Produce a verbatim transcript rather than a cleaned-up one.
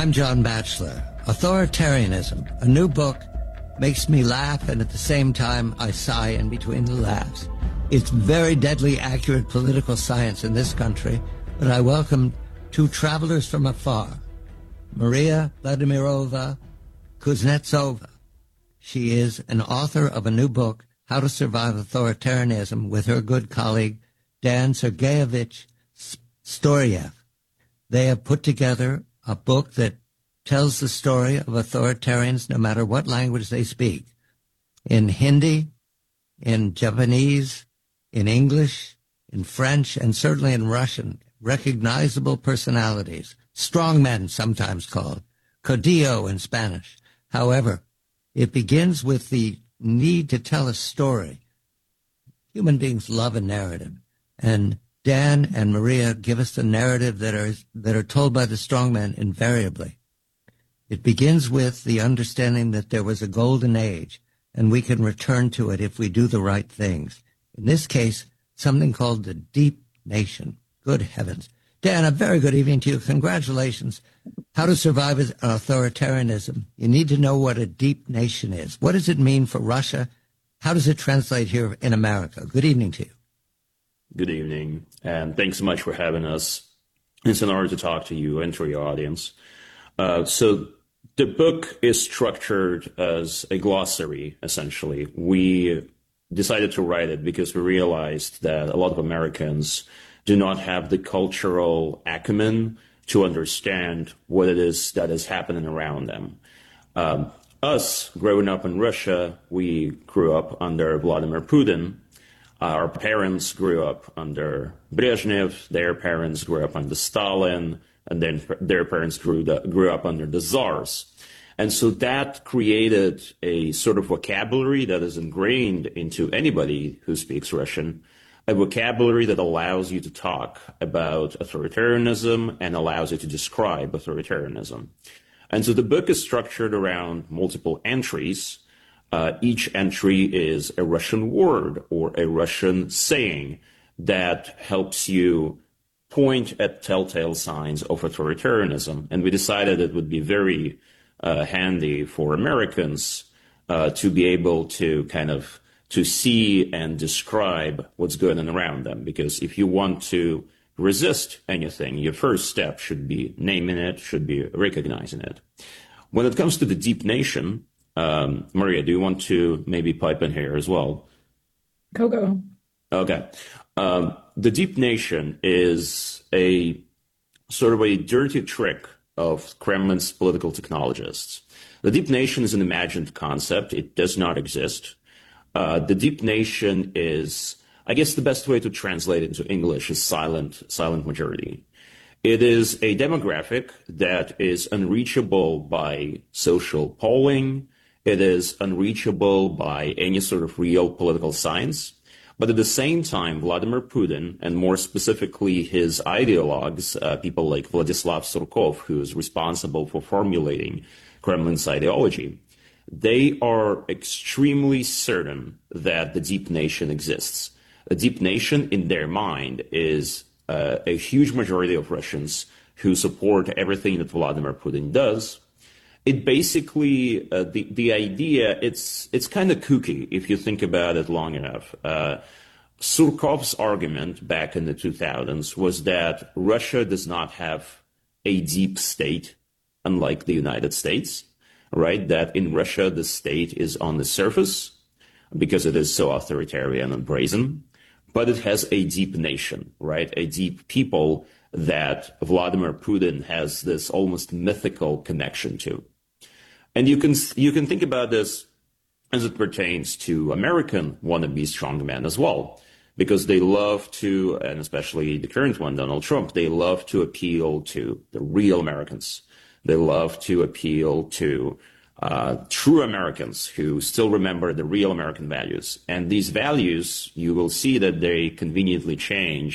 I'm John Batchelor. Authoritarianism, a new book, makes me laugh, and at the same time I sigh in between the laughs. It's very deadly accurate political science in this country, but I welcome two travelers from afar, Maria Vladimirovna Kuznetsova. She is an author of a new book, How to Survive Authoritarianism, with her good colleague, Dan Sergeyevich Storyev. They have put together a book that tells the story of authoritarians no matter what language they speak, in Hindi, in Japanese, in English, in French, and certainly in Russian, recognizable personalities, strong men sometimes called, Caudillo in Spanish. However, it begins with the need to tell a story. Human beings love a narrative, and Dan and Maria give us the narrative that are that are told by the strongmen invariably. It begins with the understanding that there was a golden age, and we can return to it if we do the right things. In this case, something called the Deep Nation. Good heavens. Dan, a very good evening to you. Congratulations. How to Survive Authoritarianism. You need to know what a deep nation is. What does it mean for Russia? How does it translate here in America? Good evening to you. Good evening, and thanks so much for having us. It's an honor to talk to you and to your audience. Uh, so the book is structured as a glossary, essentially. We decided to write it because we realized that a lot of Americans do not have the cultural acumen to understand what it is that is happening around them. Um, us, growing up in Russia, we grew up under Vladimir Putin. Our parents grew up under Brezhnev, their parents grew up under Stalin, and then their parents grew, the, grew up under the Tsars. And so that created a sort of vocabulary that is ingrained into anybody who speaks Russian, a vocabulary that allows you to talk about authoritarianism and allows you to describe authoritarianism. And so the book is structured around multiple entries. Uh, each entry is a Russian word or a Russian saying that helps you point at telltale signs of authoritarianism. And we decided it would be very uh, handy for Americans uh, to be able to kind of to see and describe what's going on around them. Because if you want to resist anything, your first step should be naming it, should be recognizing it. When it comes to the Deep Nation, Um, Maria, do you want to maybe pipe in here as well? Go, go. Okay. Um, the Deep Nation is a sort of a dirty trick of Kremlin's political technologists. The Deep Nation is an imagined concept. It does not exist. Uh, the Deep Nation is, I guess the best way to translate it into English is silent, silent majority. It is a demographic that is unreachable by social polling. It is unreachable by any sort of real political science. But at the same time, Vladimir Putin, and more specifically his ideologues, uh, people like Vladislav Surkov, who is responsible for formulating Kremlin's ideology, they are extremely certain that the Deep Nation exists. A Deep Nation, in their mind, is uh, a huge majority of Russians who support everything that Vladimir Putin does. It basically, uh, the, the idea, it's it's kind of kooky if you think about it long enough. Uh, Surkov's argument back in the two thousands was that Russia does not have a deep state, unlike the United States, right? That in Russia, the state is on the surface because it is so authoritarian and brazen, but it has a deep nation, right? A deep people that Vladimir Putin has this almost mythical connection to. And you can you can think about this as it pertains to American wannabe strongmen as well, because they love to, and especially the current one, Donald Trump, they love to appeal to the real Americans. They love to appeal to uh, true Americans who still remember the real American values. And these values, you will see that they conveniently change